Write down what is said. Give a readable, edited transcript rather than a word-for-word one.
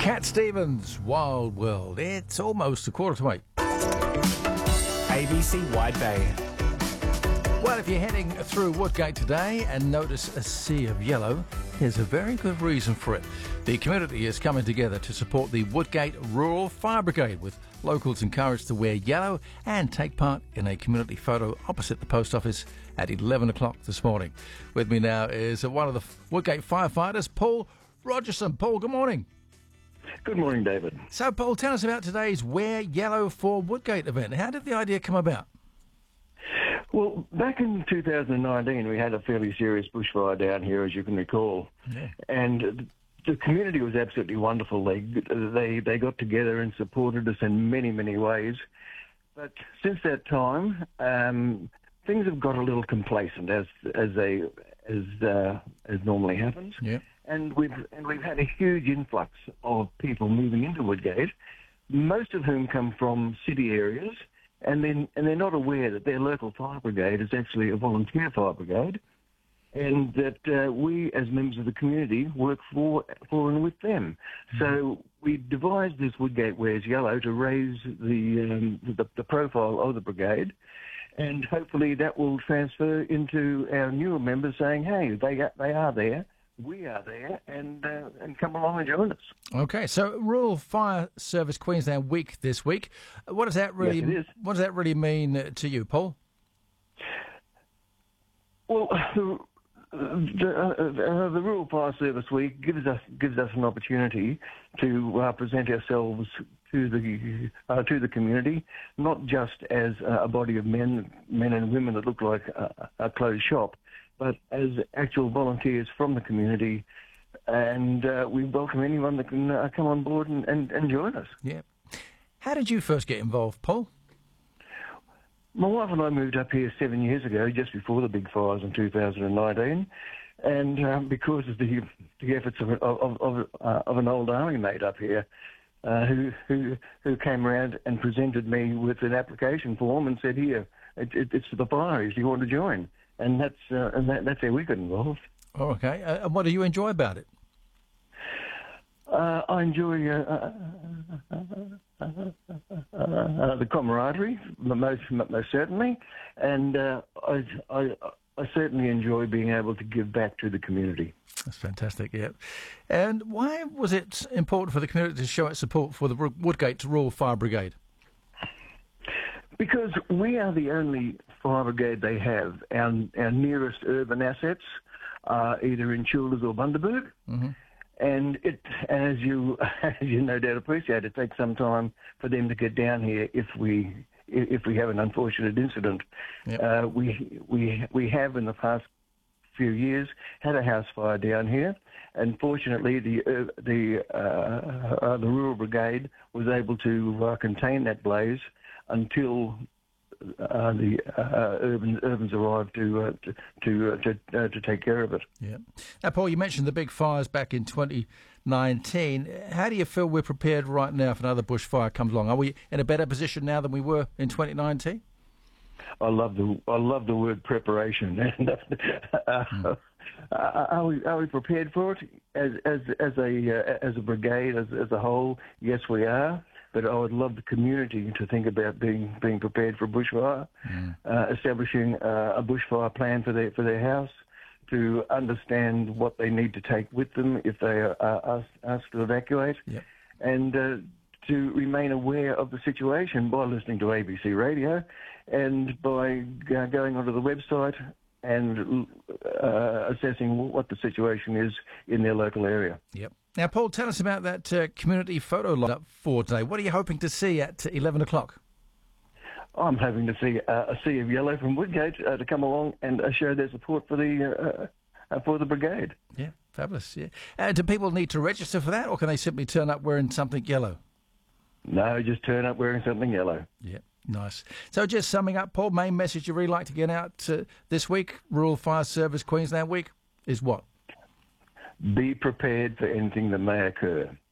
Cat Stevens, Wild World. It's almost 7:45. ABC Wide Bay. Well, if you're heading through Woodgate today and notice a sea of yellow, there's a very good reason for it. The community is coming together to support the Woodgate Rural Fire Brigade, with locals encouraged to wear yellow and take part in a community photo opposite the post office at 11 o'clock this morning. With me now is one of the Woodgate firefighters, Paul Rogerson. Paul, good morning. Good morning, David. So, Paul, tell us about today's Wear Yellow for Woodgate event. How did the idea come about? Well, back in 2019, we had a fairly serious bushfire down here, as you can recall. Yeah. And the community was absolutely wonderful. They got together and supported us in many, many ways. But since that time, things have got a little complacent, as normally happens. Yeah. And we've had a huge influx of people moving into Woodgate, most of whom come from city areas, and they're not aware that their local fire brigade is actually a volunteer fire brigade, and that we, as members of the community, work for and with them. Mm-hmm. So we devised this Woodgate Wears Yellow to raise the profile of the brigade, and hopefully that will transfer into our newer members, saying, "Hey, they are there. We are there, and come along and join us." Okay, so Rural Fire Service Queensland Week this week. What does that really? Yes, it is. What does that really mean to you, Paul? Well, the Rural Fire Service Week gives us an opportunity to present ourselves to the community, not just as a body of men and women that look like a closed shop, but as actual volunteers from the community, and we welcome anyone that can come on board and join us. Yeah. How did you first get involved, Paul? My wife and I moved up here 7 years ago, just before the big fires in 2019, and because of the efforts of an old army mate up here, who came around and presented me with an application form and said, "Here, it's for the fires. Do you want to join?" And that's how we got involved. Oh, okay. And what do you enjoy about it? I enjoy the camaraderie, most certainly, and I certainly enjoy being able to give back to the community. That's fantastic, yeah. And why was it important for the community to show its support for the Woodgate Rural Fire Brigade? Because we are the only fire brigade they have. Our nearest urban assets are either in Childers or Bundaberg. Mm-hmm. And as you no doubt appreciate, it takes some time for them to get down here if we have an unfortunate incident. Yep. We have in the past few years had a house fire down here, and fortunately the Rural Brigade was able to contain that blaze until the urbans arrived to take care of it. Yeah. Now, Paul, you mentioned the big fires back in 2019. How do you feel we're prepared right now if another bushfire comes along? Are we in a better position now than we were in 2019? I love the word preparation. Are we prepared for it as a brigade as a whole? Yes, we are. But I would love the community to think about being prepared for a bushfire, establishing a bushfire plan for their house, to understand what they need to take with them if they are asked to evacuate, yep. And to remain aware of the situation by listening to ABC radio and by going onto the website and assessing what the situation is in their local area. Yep. Now, Paul, tell us about that community photo lineup for today. What are you hoping to see at 11 o'clock? I'm hoping to see a sea of yellow from Woodgate to come along and show their support for the brigade. Yeah, fabulous. Yeah. Do people need to register for that, or can they simply turn up wearing something yellow? No, just turn up wearing something yellow. Yeah, nice. So just summing up, Paul, main message you really like to get out this week, Rural Fire Service Queensland Week, is what? Be prepared for anything that may occur.